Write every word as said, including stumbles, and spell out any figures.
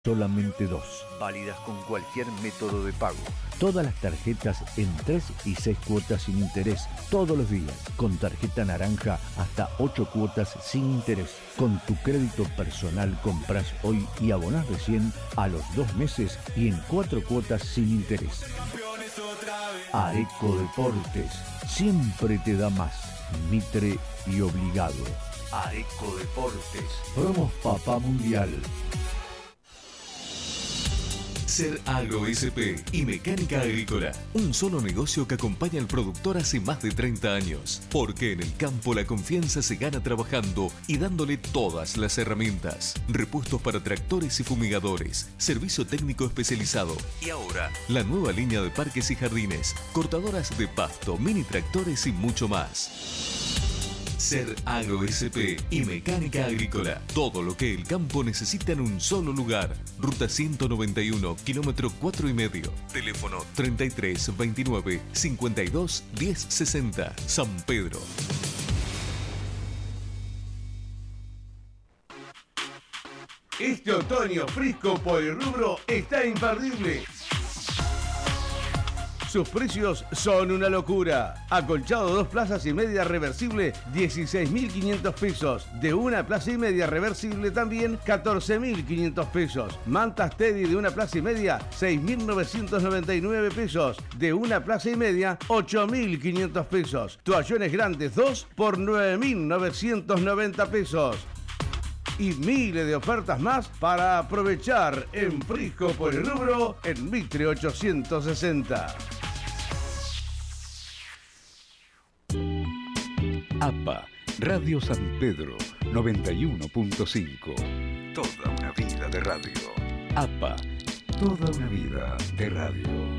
solamente dos. Válidas con cualquier método de pago. Todas las tarjetas en tres y seis cuotas sin interés, todos los días. Con tarjeta naranja hasta ocho cuotas sin interés. Con tu crédito personal compras hoy y abonás recién a los dos meses y en cuatro cuotas sin interés. Aeco Deportes siempre te da más. Mitre y obligado. Aeco Deportes. Promos Papá Mundial. Ser Agro S P y Mecánica Agrícola, un solo negocio que acompaña al productor hace más de treinta años, porque en el campo la confianza se gana trabajando y dándole todas las herramientas, repuestos para tractores y fumigadores, servicio técnico especializado y ahora la nueva línea de parques y jardines, cortadoras de pasto, mini tractores y mucho más. Ser Agro S P y Mecánica Agrícola. Todo lo que el campo necesita en un solo lugar. Ruta ciento noventa y uno, kilómetro cuatro y medio. Teléfono treinta y tres veintinueve cincuenta y dos diez sesenta. San Pedro. Este otoño Frisco Polirrubro está imperdible. Sus precios son una locura. Acolchado dos plazas y media reversible, dieciséis mil quinientos pesos. De una plaza y media reversible también, catorce mil quinientos pesos. Mantas Teddy de una plaza y media, seis mil novecientos noventa y nueve pesos. De una plaza y media, ocho mil quinientos pesos. Toallones grandes dos por nueve mil novecientos noventa pesos. Y miles de ofertas más para aprovechar en Frisco Polirrubro en Mitre ochocientos sesenta. A P A, Radio San Pedro, noventa y uno punto cinco. Toda una vida de radio. A P A, toda una vida de radio.